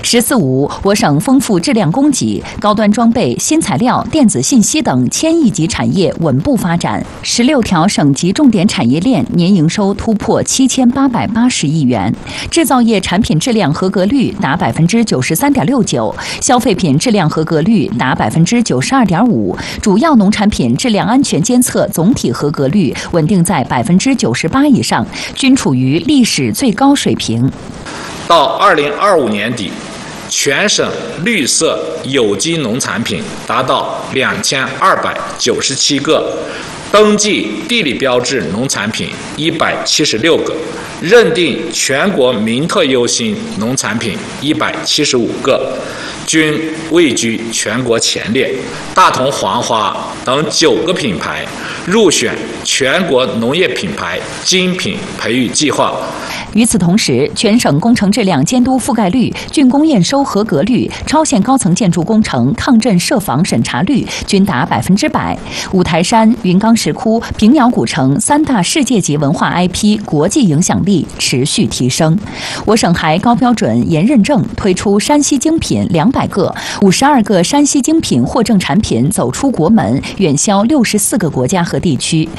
“14.5”，我省丰富质量供给，高端装备、新材料、电子信息等千亿级产业稳步发展。16条省级重点产业链年营收突破7880亿元，制造业产品质量合格率达93.69%，消费品质量合格率达92.5%，主要农产品质量安全监测总体合格率稳定在98%以上，均处于历史最高水平。 到2025年底，全省绿色有机农产品达到2297个，登记地理标志农产品176个，认定全国名特优新农产品175个，均位居全国前列。大同黄花等9个品牌入选全国农业品牌精品培育计划。 与此同时，全省工程质量监督覆盖率、竣工验收合格率、超限高层建筑工程抗震设防审查率均达100%。五台山、云冈石窟、平遥古城3大世界级文化 IP 国际影响力持续提升。我省还高标准严认证，推出山西精品200个，52个山西精品获证产品走出国门，远销64个国家和地区。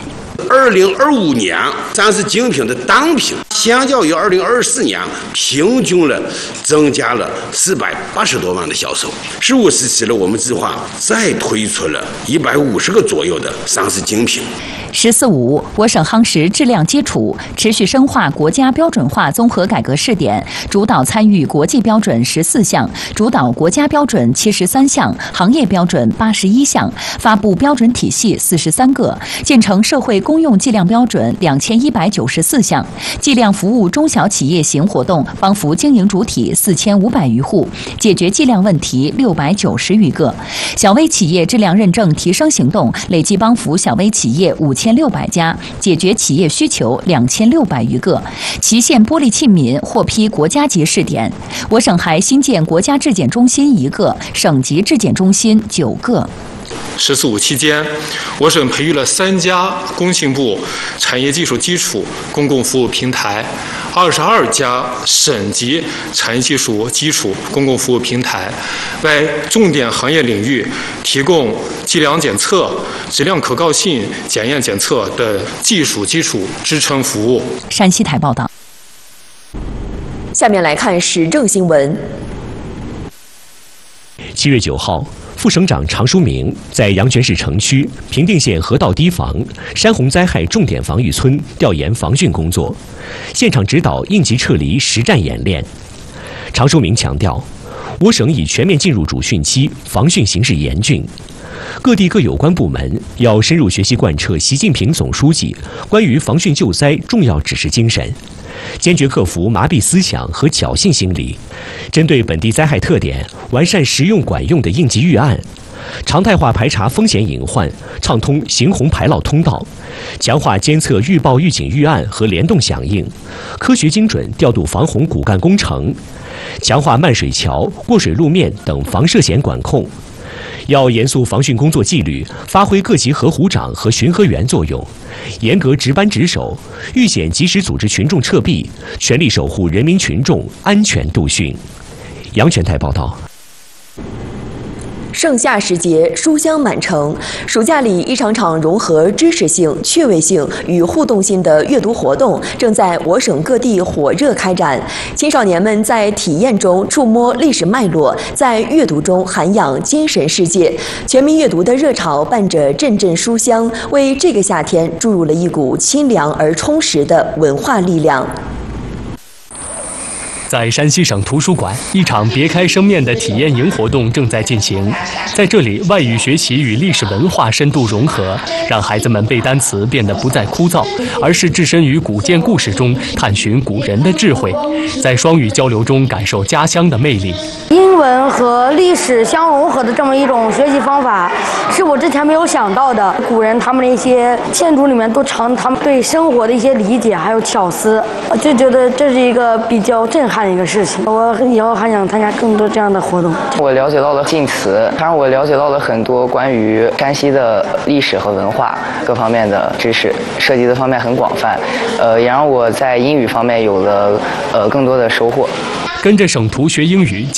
2025年山西精品的单品相较于2024年平均了增加了480多万的销售。15时期了，我们计划再推出了150个左右的山西精品。 “14.5”，我省夯实质量基础，持续深化国家标准化综合改革试点，主导参与国际标准14项，主导国家标准73项，行业标准81项，发布标准体系43个，建成社会公用计量标准2194项，计量服务中小企业型活动帮扶经营主体4500余户，解决计量问题690余个。小微企业质量认证提升行动累计帮扶小微企业5600家，解决企业需求2600余个。祁县玻璃器皿获批国家级试点。我省还新建国家质检中心1个，省级质检中心9个。 “14.5”期间，我省培育了3家工信部产业技术基础公共服务平台，22家省级产业技术基础公共服务平台，为重点行业领域提供计量检测、质量可靠性检验检测的技术基础支撑服务。 山西台报道。 下面来看时政新闻。 7月9号。副省长常书明在阳泉市城区平定县河道堤防山洪灾害重点防御村调研防汛工作，现场指导应急撤离实战演练。常书明强调，我省已全面进入主汛期，防汛形势严峻，各地各有关部门要深入学习贯彻习近平总书记关于防汛救灾重要指示精神，坚决克服麻痹思想和侥幸心理，针对本地灾害特点，完善实用管用的应急预案，常态化排查风险隐患，畅通行洪排涝通道，强化监测预报预警预案和联动响应，科学精准调度防洪骨干工程，强化漫水桥、过水路面等防涉险管控。要严肃防汛工作纪律，发挥各级河湖长和巡河员作用，严格值班值守，遇险及时组织群众撤避，全力守护人民群众安全度汛。阳泉台报道。 盛夏时节，书香满城。暑假里，一场场融合知识性、趣味性与互动性的阅读活动正在我省各地火热开展。青少年们在体验中触摸历史脉络，在阅读中涵养精神世界。全民阅读的热潮伴着阵阵书香，为这个夏天注入了一股清凉而充实的文化力量。 在山西省图书馆，一场别开生面的体验营活动正在进行。在这里，外语学习与历史文化深度融合，让孩子们背单词变得不再枯燥，而是置身于古建故事中，探寻古人的智慧，在双语交流中感受家乡的魅力。 英文和历史相融合的这么一种学习方法，是我之前没有想到的。古人他们的一些建筑里面都藏他们对生活的一些理解还有巧思，我就觉得这是一个比较震撼的一个事情。我以后还想参加更多这样的活动。 我了解到了晋祠，当然我了解到了很多关于山西的历史和文化各方面的知识，涉及的方面很广泛，也让我在英语方面有了更多的收获。 跟着省图学英语。